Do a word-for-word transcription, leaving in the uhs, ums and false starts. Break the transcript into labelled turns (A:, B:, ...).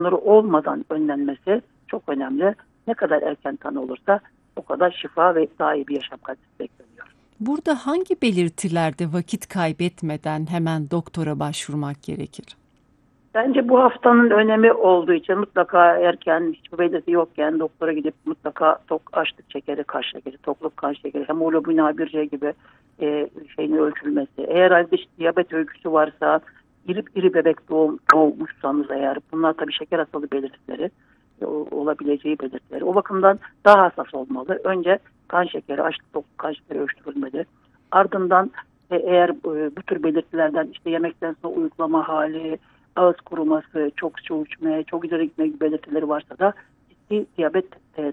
A: bunları olmadan önlenmesi çok önemli. Ne kadar erken tanı olursa o kadar şifa ve daha iyi bir yaşam kalitesi bekleniyor.
B: Burada hangi belirtilerde vakit kaybetmeden hemen doktora başvurmak gerekir?
A: Bence bu haftanın önemi olduğu için mutlaka erken, hiçbir belirti yokken doktora gidip mutlaka tok, açlık şekeri, kan şekeri, tokluk kan şekeri, hemoglobin A bir C gibi e, şeyin ölçülmesi. Eğer halde işte diyabet öyküsü varsa, iri, iri bebek doğum, doğmuşsanız eğer, bunlar tabii şeker hastalığı belirtileri, e, olabileceği belirtileri. O bakımdan daha hassas olmalı. Önce kan şekeri, açlık, tokluk kan şekeri ölçtürülmeli. Ardından e, eğer e, bu tür belirtilerden işte yemekten sonra uyuklama hali, ağız kuruması, çok su içme, çok ileri gitme gibi belirtileri varsa da ciddi diyabet